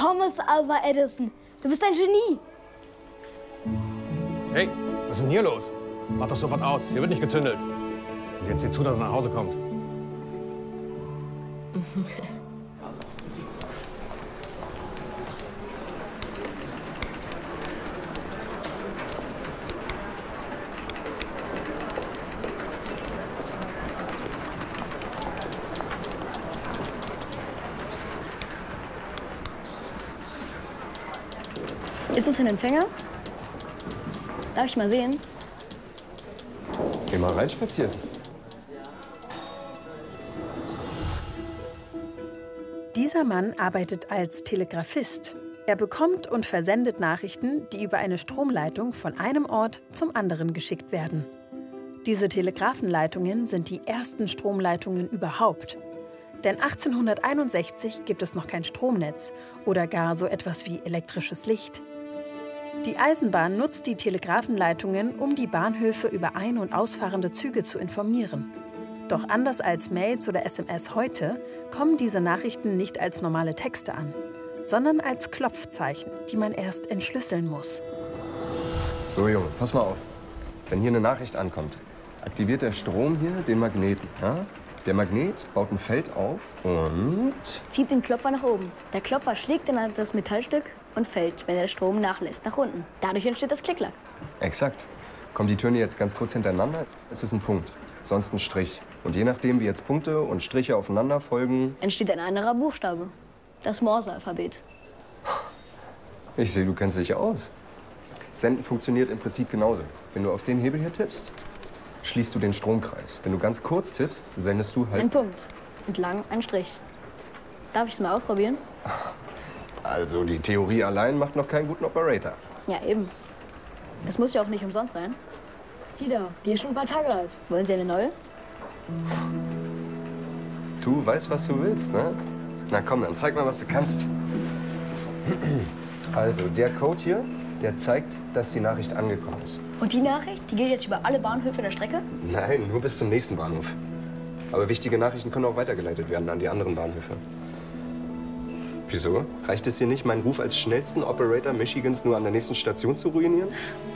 Thomas Alva Edison, du bist ein Genie. Hey, was ist denn hier los? Mach doch sofort aus, hier wird nicht gezündelt. Und jetzt sieh zu, dass er nach Hause kommt. Ist das ein Empfänger? Darf ich mal sehen? Geh mal rein spazieren. Dieser Mann arbeitet als Telegrafist. Er bekommt und versendet Nachrichten, die über eine Stromleitung von einem Ort zum anderen geschickt werden. Diese Telegrafenleitungen sind die ersten Stromleitungen überhaupt. Denn 1861 gibt es noch kein Stromnetz oder gar so etwas wie elektrisches Licht. Die Eisenbahn nutzt die Telegrafenleitungen, um die Bahnhöfe über ein- und ausfahrende Züge zu informieren. Doch anders als Mails oder SMS heute, kommen diese Nachrichten nicht als normale Texte an, sondern als Klopfzeichen, die man erst entschlüsseln muss. So, Junge, pass mal auf. Wenn hier eine Nachricht ankommt, aktiviert der Strom hier den Magneten. Ja? Der Magnet baut ein Feld auf und Zieht den Klopfer nach oben. Der Klopfer schlägt dann das Metallstück und fällt, wenn der Strom nachlässt, nach unten. Dadurch entsteht das Klick-Klack. Exakt. Kommen die Töne jetzt ganz kurz hintereinander, ist es ein Punkt, sonst ein Strich. Und je nachdem, wie jetzt Punkte und Striche aufeinander folgen, Entsteht ein anderer Buchstabe. Das Morse-Alphabet. ich sehe, du kennst dich aus. Senden funktioniert im Prinzip genauso. Wenn du auf den Hebel hier tippst, schließt du den Stromkreis. Wenn du ganz kurz tippst, sendest du halt... Ein Punkt. Entlang ein Strich. Darf ich es mal ausprobieren? Also, die Theorie allein macht noch keinen guten Operator. Ja, eben. Das muss ja auch nicht umsonst sein. Die da, die ist schon ein paar Tage alt. Wollen Sie eine neue? Du weißt, was du willst, ne? Na komm, dann zeig mal, was du kannst. Also, der Code hier, der zeigt, dass die Nachricht angekommen ist. Und die Nachricht, die geht jetzt über alle Bahnhöfe der Strecke? Nein, nur bis zum nächsten Bahnhof. Aber wichtige Nachrichten können auch weitergeleitet werden an die anderen Bahnhöfe. Wieso? Reicht es dir nicht, meinen Ruf als schnellsten Operator Michigans nur an der nächsten Station zu ruinieren?